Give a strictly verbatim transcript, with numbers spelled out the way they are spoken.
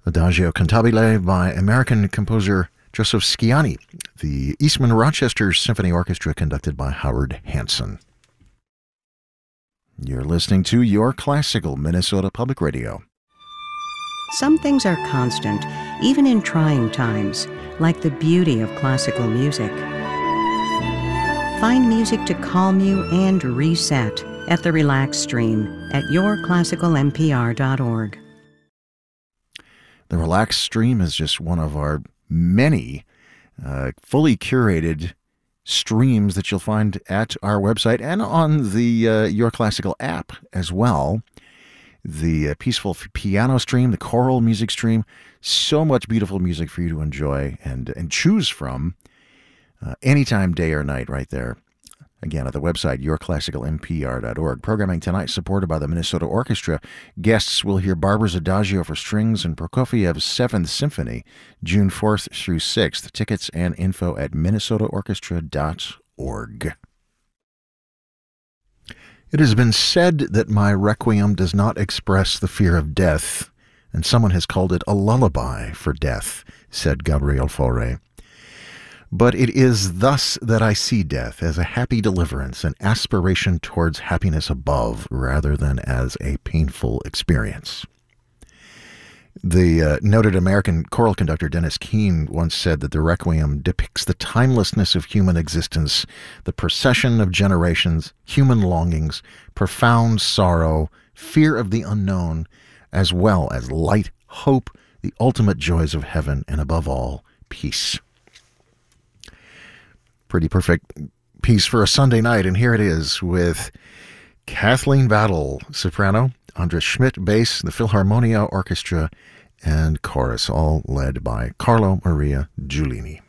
Adagio Cantabile by American composer Joseph Sciani, the Eastman Rochester Symphony Orchestra conducted by Howard Hanson. You're listening to Your Classical Minnesota Public Radio. Some things are constant, even in trying times, like the beauty of classical music. Find music to calm you and reset at the Relax Stream at your classical m p r dot org. The Relax Stream is just one of our many uh, fully curated streams that you'll find at our website and on the uh, Your Classical app as well. The uh, peaceful piano stream, the choral music stream, so much beautiful music for you to enjoy and, and choose from uh, anytime, day or night, right there. Again, at the website, your classical m p r dot org. Programming tonight supported by the Minnesota Orchestra. Guests will hear Barber's Adagio for Strings and Prokofiev's Seventh Symphony, June fourth through sixth. Tickets and info at minnesota orchestra dot org. It has been said that my requiem does not express the fear of death, and someone has called it a lullaby for death, said Gabriel Fauré. But it is thus that I see death, as a happy deliverance, an aspiration towards happiness above, rather than as a painful experience. The uh, noted American choral conductor Dennis Keene once said that the Requiem depicts the timelessness of human existence, the procession of generations, human longings, profound sorrow, fear of the unknown, as well as light, hope, the ultimate joys of heaven, and above all, peace. Pretty perfect piece for a Sunday night, and here it is with Kathleen Battle, soprano, Andres Schmidt, bass, the Philharmonia Orchestra, and chorus, all led by Carlo Maria Giulini.